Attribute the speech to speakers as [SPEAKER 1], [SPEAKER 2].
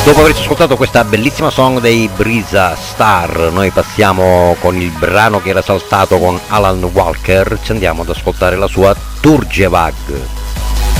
[SPEAKER 1] Dopo averci ascoltato questa bellissima song dei Brisa Star, noi passiamo con il brano che era saltato con Alan Walker, ci andiamo ad ascoltare la sua Turgevag.